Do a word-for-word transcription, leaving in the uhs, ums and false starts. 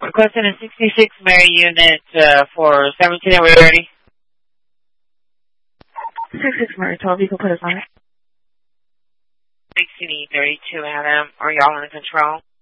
Requesting a sixty-six Mary unit uh, for seventeen and we're ready. sixty-six Mary, twelve, you can put us on it. sixteen thirty-two, Adam. Are y'all under control?